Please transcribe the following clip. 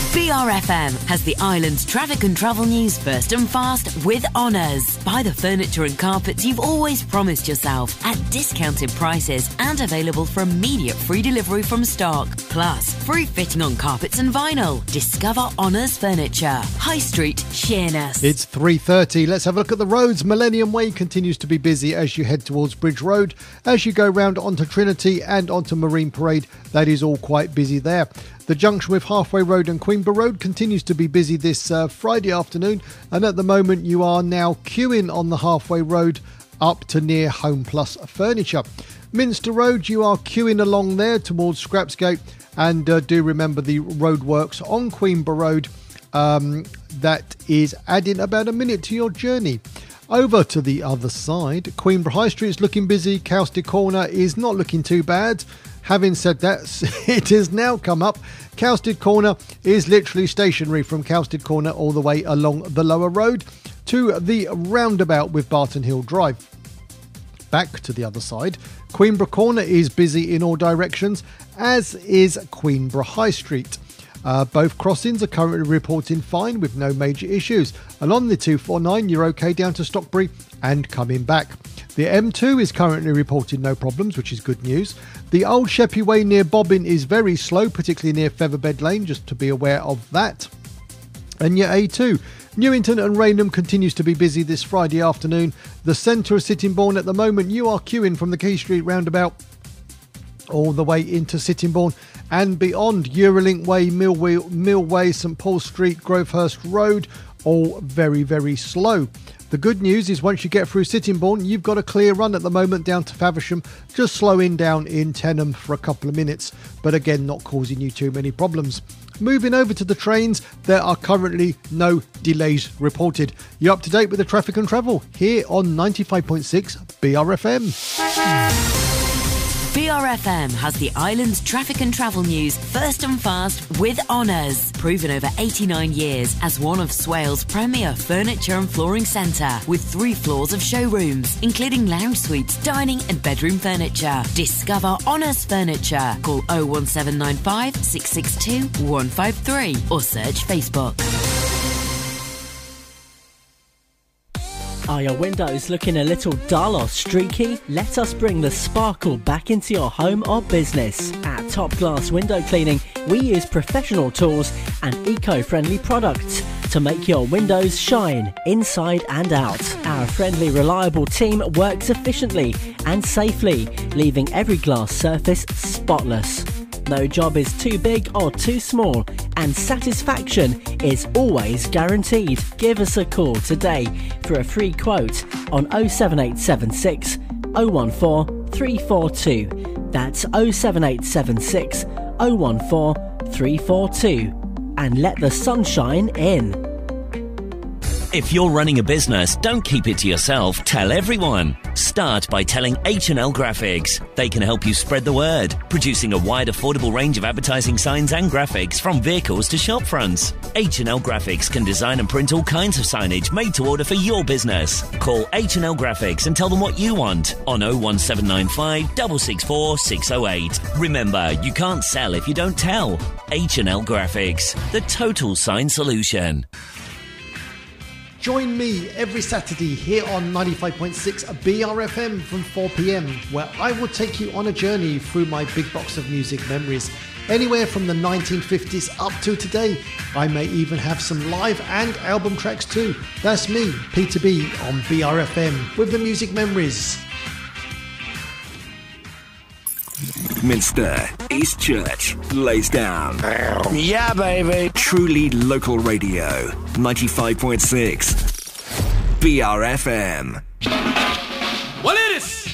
BRFM has the island's traffic and travel news first and fast with Honours. Buy the furniture and carpets you've always promised yourself at discounted prices and available for immediate free delivery from stock. Plus, free fitting on carpets and vinyl. Discover Honours Furniture. High Street, Sheerness. It's 3:30. Let's have a look at the roads. Millennium Way continues to be busy as you head towards Bridge Road. As you go round onto Trinity and onto Marine Parade, that is all quite busy there. The junction with Halfway Road and Queenborough Road continues to be busy this Friday afternoon, and at the moment you are now queuing on the Halfway Road up to near Home Plus Furniture. Minster Road, you are queuing along there towards Scrapsgate, and do remember the roadworks on Queenborough Road. That is adding about a minute to your journey. Over to the other side, Queenborough High Street is looking busy. Cowsted Corner is not looking too bad. Having said that, it has now come up. Cowsted Corner is literally stationary from Cowsted Corner all the way along the lower road to the roundabout with Barton Hill Drive. Back to the other side, Queenborough Corner is busy in all directions, as is Queenborough High Street. Both crossings are currently reporting fine with no major issues. Along the 249, you're okay down to Stockbury and coming back. The M2 is currently reporting no problems, which is good news. The Old Sheppey Way near Bobbin is very slow, particularly near Featherbed Lane, just to be aware of that. And your A2, Newington and Raynham continues to be busy this Friday afternoon. The centre of Sittingbourne at the moment, you are queuing from the Quay Street roundabout all the way into Sittingbourne and beyond. Eurolink Way, Mill Way, St Paul Street, Grovehurst Road, all very, very slow. The good news is once you get through Sittingbourne, you've got a clear run at the moment down to Faversham, just slowing down in Tenham for a couple of minutes, but again not causing you too many problems. Moving over to the trains, there are currently no delays reported. You're up to date with the traffic and travel here on 95.6 BRFM. BRFM has the island's traffic and travel news first and fast with Honours. Proven over 89 years as one of Swales' premier furniture and flooring centre with 3 floors of showrooms, including lounge suites, dining and bedroom furniture. Discover Honours Furniture. Call 01795 662 153 or search Facebook. Are your windows looking a little dull or streaky? Let us bring the sparkle back into your home or business. At Top Glass Window Cleaning, we use professional tools and eco-friendly products to make your windows shine inside and out. Our friendly, reliable team works efficiently and safely, leaving every glass surface spotless. No job is too big or too small, and satisfaction is always guaranteed. Give us a call today for a free quote on 07876 014 342. That's 07876 014 342. And let the sunshine in. If you're running a business, don't keep it to yourself. Tell everyone. Start by telling H&L Graphics. They can help you spread the word, producing a wide, affordable range of advertising signs and graphics from vehicles to shop fronts. H&L Graphics can design and print all kinds of signage made to order for your business. Call H&L Graphics and tell them what you want on 01795 664 608. Remember, you can't sell if you don't tell. H&L Graphics, the total sign solution. Join me every Saturday here on 95.6 BRFM from 4 p.m, where I will take you on a journey through my big box of music memories. Anywhere from the 1950s up to today. I may even have some live and album tracks too. That's me, Peter B, on BRFM with the music memories. Minster, East Church, lays down. Yeah, baby. Truly local radio. 95.6 BRFM.